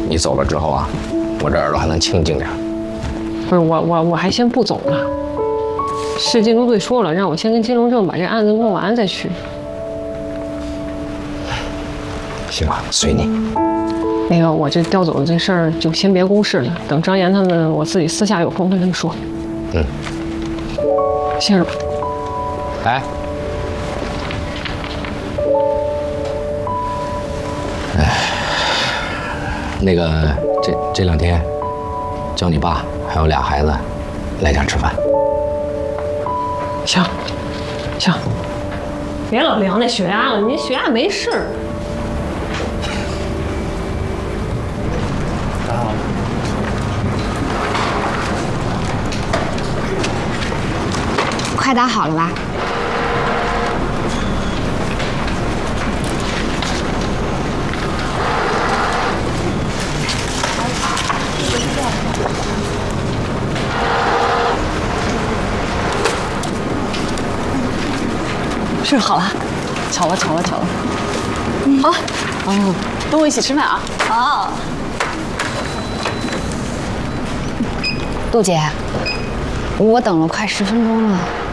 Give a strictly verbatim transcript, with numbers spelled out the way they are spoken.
你走了之后啊，我这耳朵还能清静点。 不是我我我还先不走了，市禁毒队说了，让我先跟金龙正把这案子弄完再去。 行吧，随你。 那个我这调走的这事儿就先别公示了，等张岩他们我自己私下有空跟他们说。 嗯， 歇着吧。 哎。 哎，那个这这两天，叫你爸还有俩孩子来家吃饭。 行，行，别老量那血压了，你血压没事儿。 打好了。 快打好了吧？ 是好了，巧了巧了巧了，好了，哦，跟我一起吃饭啊！好。 杜姐，我等了快十分钟了。